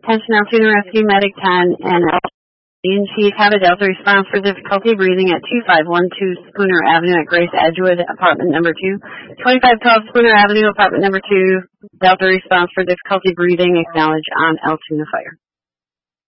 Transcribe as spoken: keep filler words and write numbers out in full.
Attention Altoona Rescue Medic ten and Altoona Chief have a Delta response for difficulty breathing at two five one two Spooner Avenue at Grace Edgewood, apartment number two. twenty-five twelve Spooner Avenue, apartment number two. Delta response for difficulty breathing, acknowledge on Altoona Fire.